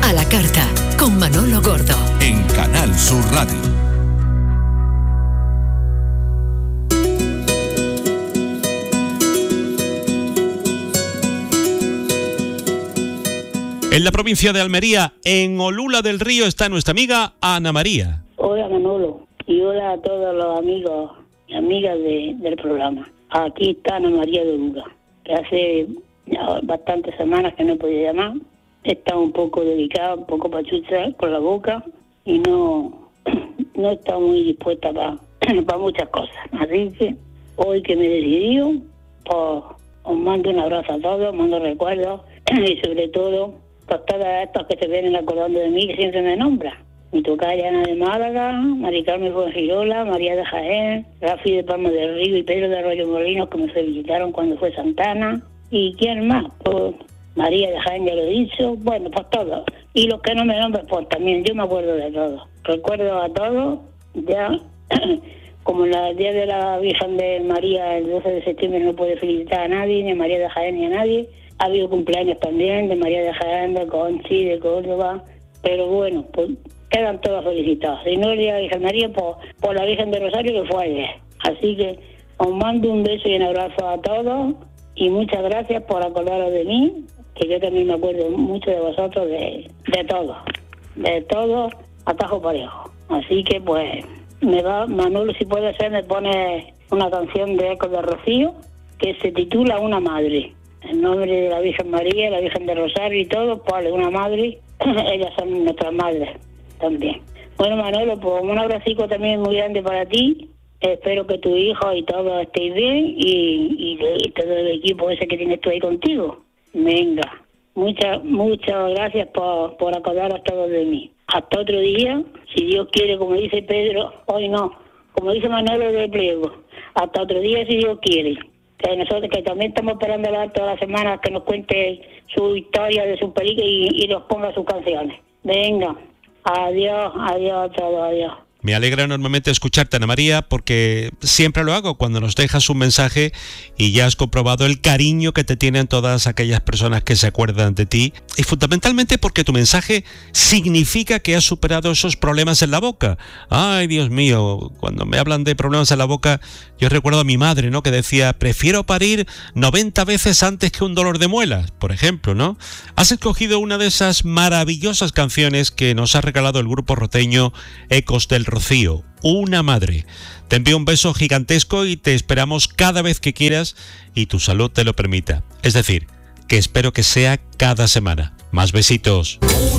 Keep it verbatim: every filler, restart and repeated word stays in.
A la carta, con Manolo Gordo. En Canal Sur Radio. En la provincia de Almería, en Olula del Río, está nuestra amiga Ana María. Hola Manolo, y hola a todos los amigos y amigas de, del programa. Aquí está Ana María de Olula, que hace ya bastantes semanas que no he podido llamar. Está un poco delicada, un poco pachucha con la boca y no, no está muy dispuesta para pa muchas cosas. Así que hoy que me he decidido, pues os mando un abrazo a todos, os mando recuerdos y sobre todo por todas estas que se vienen acordando de mí, que siempre me nombran. Mi tocaya Ana de Málaga, Mari Carmen Fuengirola, María de Jaén, Rafi de Palma del Río y Pedro de Arroyo Molinos, que me felicitaron cuando fue Santana. ¿Y quién más? Pues María de Jaén, ya lo he dicho. Bueno, pues todos. Y los que no me nombran, pues también, yo me acuerdo de todos. Recuerdo a todos, ya, como en el día de la Virgen de María, el doce de septiembre, no puede felicitar a nadie, ni a María de Jaén, ni a nadie. Ha habido cumpleaños también de María de Jaén, de Conchi, de Córdoba, pero bueno, pues quedan todos felicitados. Si no el día de la Virgen María, pues por la Virgen de Rosario, que fue ayer. Así que os mando un beso y un abrazo a todos y muchas gracias por acordaros de mí, que yo también me acuerdo mucho de vosotros, de, de todo, de todo a tajo parejo. Así que pues, me va, Manolo, si puede ser, me pone una canción de Ecos de Rocío que se titula Una Madre. En nombre de la Virgen María, la Virgen de Rosario y todo, pues una madre, ellas son nuestras madres también. Bueno, Manolo, pues un abracico también muy grande para ti. Espero que tu hijo y todos estéis bien y, y, y todo el equipo ese que tienes tú ahí contigo. Venga, muchas muchas gracias por, por acordaros todos de mí. Hasta otro día, si Dios quiere, como dice Pedro, hoy no, como dice Manolo de Pliego. Hasta otro día, si Dios quiere. Que nosotros que también estamos esperando todas las semanas que nos cuente su historia de su película y, y nos ponga sus canciones. Venga, adiós, adiós a todos, adiós. Me alegra enormemente escucharte, Ana María, porque siempre lo hago cuando nos dejas un mensaje y ya has comprobado el cariño que te tienen todas aquellas personas que se acuerdan de ti, y fundamentalmente porque tu mensaje significa que has superado esos problemas en la boca. Ay, Dios mío, cuando me hablan de problemas en la boca, yo recuerdo a mi madre, ¿no?, que decía, prefiero parir noventa veces antes que un dolor de muelas, por ejemplo, ¿no? Has escogido una de esas maravillosas canciones que nos ha regalado el grupo roteño Ecos del Rocío, Una Madre. Te envío un beso gigantesco y te esperamos cada vez que quieras y tu salud te lo permita. Es decir, que espero que sea cada semana. Más besitos.